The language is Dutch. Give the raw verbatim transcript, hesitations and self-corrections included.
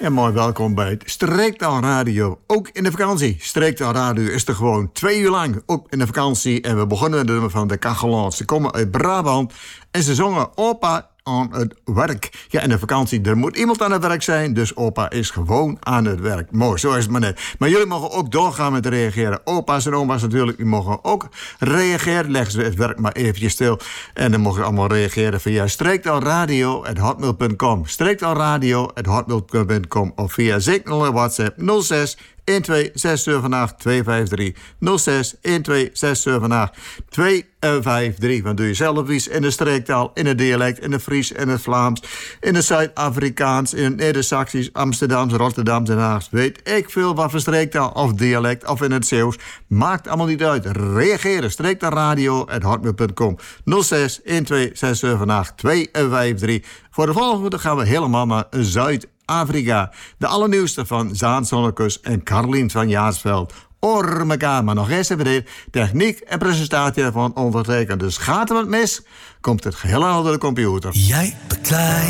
En mooi welkom bij het Streektaal Radio. Ook in de vakantie. Streektaal Radio is er gewoon twee uur lang. Ook in de vakantie. En we begonnen met de nummer van de Kachelons. Ze komen uit Brabant. En ze zongen Opa aan het werk. Ja, in de vakantie, er moet iemand aan het werk zijn. Dus opa is gewoon aan het werk. Mooi, zo is het maar net. Maar jullie mogen ook doorgaan met reageren. Opa's en oma's natuurlijk, die mogen ook reageren. Leggen ze het werk maar eventjes stil. En dan mogen ze allemaal reageren via streektaalradio at hotmail punt com. streektaalradio at hotmail punt com. Of via Signal WhatsApp nul zes een twee zes zeven acht twee vijf drie. nul zes een twee zes zeven acht twee vijf drie. Want doe je zelf iets in de streektaal, in het dialect, in het Fries, in het Vlaams, in het Zuid-Afrikaans, in het Neder-Saxisch, Amsterdams, Rotterdams en Haags. Weet ik veel wat voor streektaal of dialect of in het Zeeuws. Maakt allemaal niet uit. Reageren. streektaalradio at hotmail punt com. nul zes een twee zes zeven acht twee vijf drie. Voor de volgende gaan we helemaal naar Zuid-Afrika. De allernieuwste van Zaan Sonnekus en Carlien van Jaarsveld. Oor mekaar, maar nog eens even de techniek en presentatie van ondertekend. Dus gaat er wat mis, komt het geheel aan de computer. Jij beklei